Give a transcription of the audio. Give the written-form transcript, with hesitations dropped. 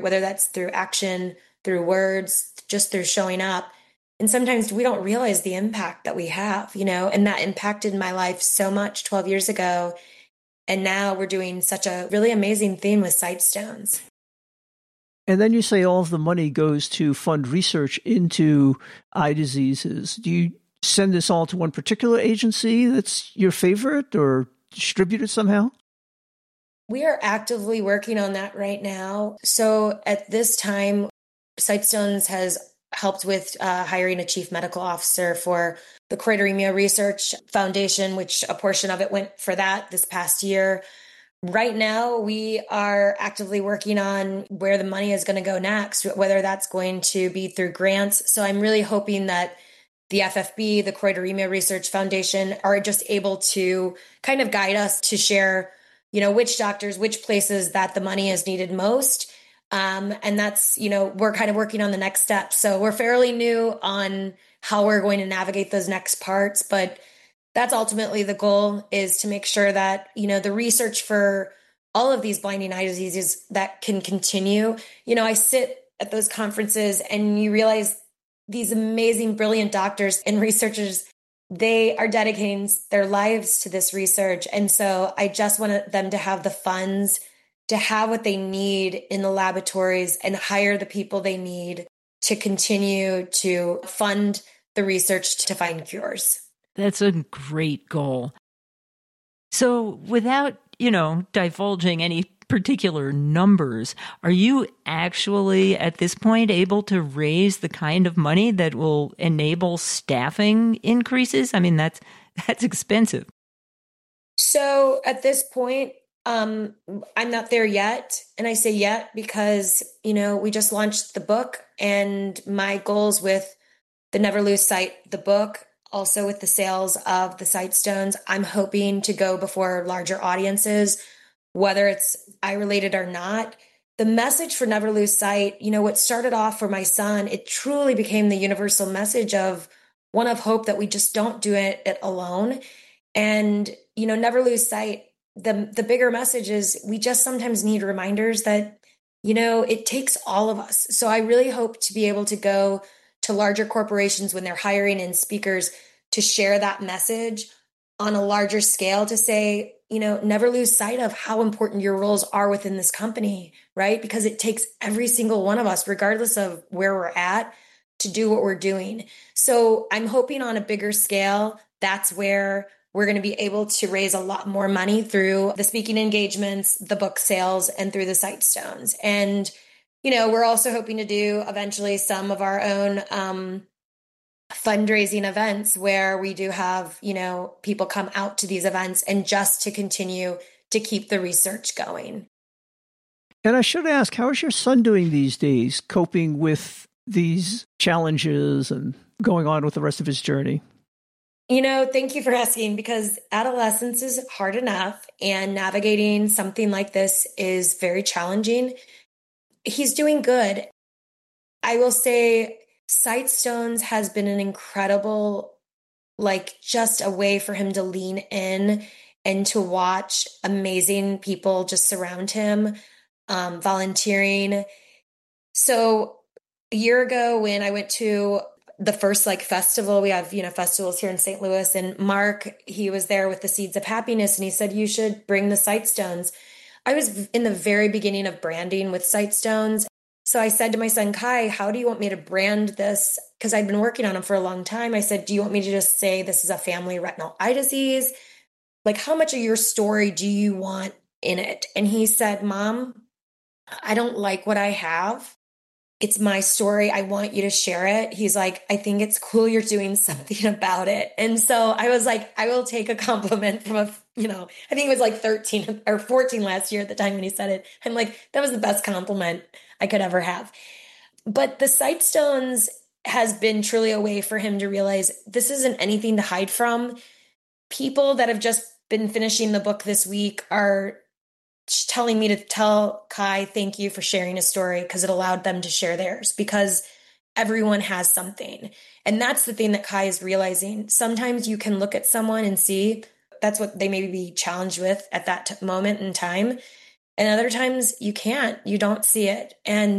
whether that's through action, through words, just through showing up. And sometimes we don't realize the impact that we have, and that impacted my life so much 12 years ago. And now we're doing such a really amazing thing with Sightstones. And then you say all of the money goes to fund research into eye diseases. Do you send this all to one particular agency that's your favorite or distribute it somehow? We are actively working on that right now. So at this time, Sightstones has helped with hiring a chief medical officer for the Choroideremia Research Foundation, which a portion of it went for that this past year. Right now, we are actively working on where the money is going to go next, whether that's going to be through grants. So I'm really hoping that the FFB, the Choroideremia Research Foundation, are just able to kind of guide us to share, which doctors, which places that the money is needed most. And that's, we're kind of working on the next step. So we're fairly new on how we're going to navigate those next parts, but that's ultimately the goal, is to make sure that, the research for all of these blinding eye diseases that can continue. I sit at those conferences and you realize these amazing, brilliant doctors and researchers, they are dedicating their lives to this research. And so I just want them to have the funds to have what they need in the laboratories and hire the people they need to continue to fund the research to find cures. That's a great goal. So without, divulging any particular numbers, are you actually at this point able to raise the kind of money that will enable staffing increases? I mean, that's expensive. So at this point, I'm not there yet. And I say yet because, we just launched the book, and my goals with the Never Lose Sight, the book, also with the sales of the Sightstones, I'm hoping to go before larger audiences, whether it's eye related or not. The message for Never Lose Sight, what started off for my son, it truly became the universal message of one of hope, that we just don't do it alone. And, Never Lose Sight, the bigger message is we just sometimes need reminders that, it takes all of us. So I really hope to be able to go to larger corporations when they're hiring in speakers to share that message on a larger scale, to say, never lose sight of how important your roles are within this company, right? Because it takes every single one of us, regardless of where we're at, to do what we're doing. So I'm hoping on a bigger scale, that's where we're going to be able to raise a lot more money through the speaking engagements, the book sales, and through the Sightstones. And we're also hoping to do eventually some of our own fundraising events where we do have, people come out to these events, and just to continue to keep the research going. And I should ask, how is your son doing these days, coping with these challenges and going on with the rest of his journey? Thank you for asking, because adolescence is hard enough, and navigating something like this is very challenging. He's doing good. I will say Sightstones has been an incredible, just a way for him to lean in and to watch amazing people just surround him, volunteering. So a year ago, when I went to the first festival, we have, festivals here in St. Louis, and Mark, he was there with the Seeds of Happiness, and he said, you should bring the Sightstones. I was in the very beginning of branding with Sightstones. So I said to my son, Kai, how do you want me to brand this? Because I'd been working on them for a long time. I said, do you want me to just say this is a family retinal eye disease? How much of your story do you want in it? And he said, Mom, I don't like what I have. It's my story. I want you to share it. He's like, I think it's cool you're doing something about it. And so I was like, I will take a compliment from I think it was 13 or 14 last year at the time when he said it. I'm like, that was the best compliment I could ever have. But the Sightstones has been truly a way for him to realize this isn't anything to hide from. People that have just been finishing the book this week are telling me to tell Kai, thank you for sharing a story, because it allowed them to share theirs, because everyone has something. And that's the thing that Kai is realizing. Sometimes you can look at someone and see that's what they may be challenged with at that moment in time. And other times you can't, you don't see it. And